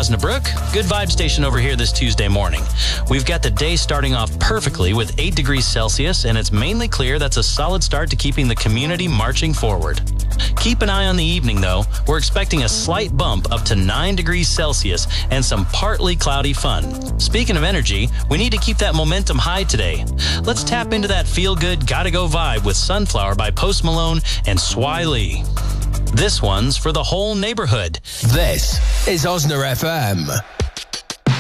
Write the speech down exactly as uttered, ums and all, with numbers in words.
Osnabrück. Good vibe station over here this Tuesday morning. We've got the day starting off perfectly with eight degrees Celsius, and it's mainly clear. That's a solid start to keeping the community marching forward. Keep an eye on the evening, though. We're expecting a slight bump up to nine degrees Celsius and some partly cloudy fun. Speaking of energy, we need to keep that momentum high today. Let's tap into that feel-good, gotta-go vibe with Sunflower by Post Malone and Swai Lee. This one's for the whole neighborhood. This is Osna F M.